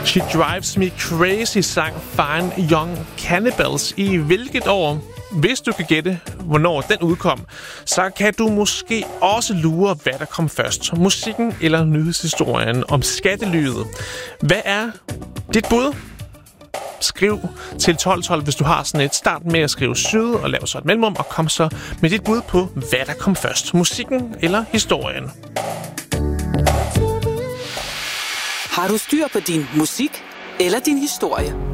She Drives Me Crazy sang Fine Young Cannibals i hvilket år? Hvis du kan gætte, hvornår den udkom, så kan du måske også lure, hvad der kom først. Musikken eller nyhedshistorien om skattelyet. Hvad er dit bud? Skriv til 1212, hvis du har sådan et. Start med at skrive syd og lav så et mellemrum, og kom så med dit bud på, hvad der kom først. Musikken eller historien. Har du styr på din musik eller din historie?